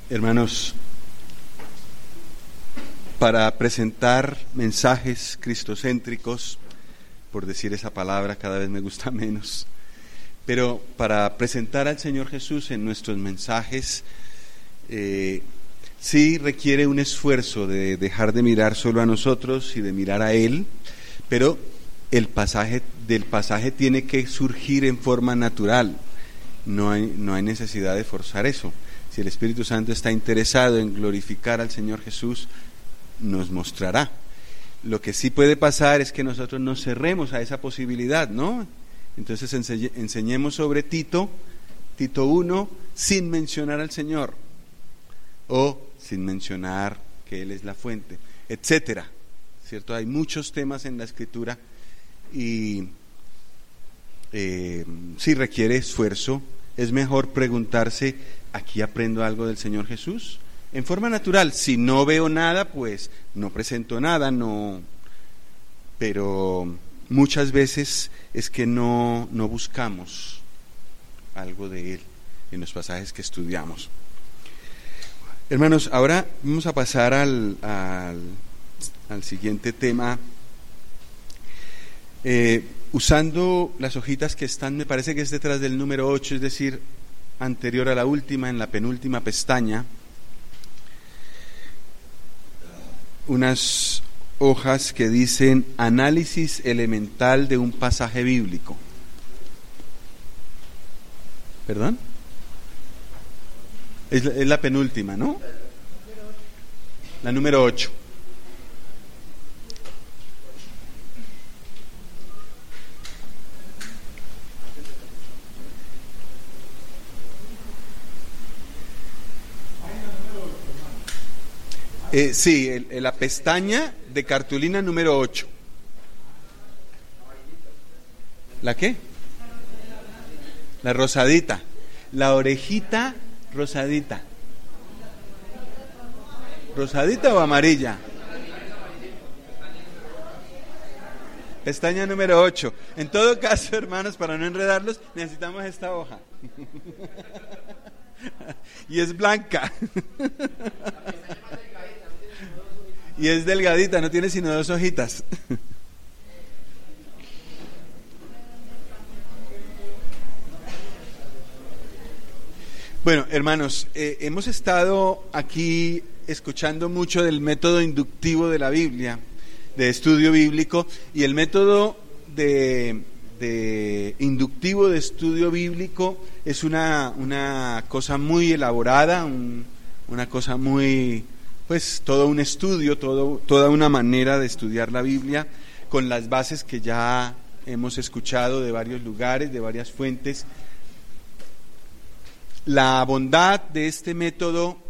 Hermanos, para presentar mensajes cristocéntricos, por decir esa palabra cada vez me gusta menos, pero para presentar al Señor Jesús en nuestros mensajes, sí requiere un esfuerzo de dejar de mirar solo a nosotros y de mirar a Él, pero del pasaje tiene que surgir en forma natural, no hay necesidad de forzar eso. Si el Espíritu Santo está interesado en glorificar al Señor Jesús, nos mostrará. Lo que sí puede pasar es que nosotros nos cerremos a esa posibilidad, ¿no? Entonces enseñemos sobre Tito 1, sin mencionar al Señor, o sin mencionar que Él es la fuente, etcétera, ¿cierto? Hay muchos temas en la Escritura y sí requiere esfuerzo. Es mejor preguntarse, ¿aquí aprendo algo del Señor Jesús? En forma natural. Si no veo nada, pues no presento nada, no. Pero muchas veces es que no buscamos algo de Él en los pasajes que estudiamos. Hermanos, ahora vamos a pasar al siguiente tema. Usando las hojitas que están, me parece que es detrás del número 8, es decir, anterior a la última, en la penúltima pestaña, unas hojas que dicen análisis elemental de un pasaje bíblico. ¿Perdón? Es la penúltima, ¿no? La número 8. Sí, la pestaña de cartulina número 8. ¿La qué? La rosadita. La orejita rosadita. ¿Rosadita o amarilla? Pestaña número 8. En todo caso, hermanos, para no enredarlos, necesitamos esta hoja. Y es blanca. Y es delgadita, no tiene sino 2 hojitas. Bueno, hermanos, hemos estado aquí escuchando mucho del método inductivo de la Biblia, de estudio bíblico, y el método de inductivo de estudio bíblico es una cosa muy elaborada, una cosa muy... pues todo un estudio, toda una manera de estudiar la Biblia con las bases que ya hemos escuchado de varios lugares, de varias fuentes. La bondad de este método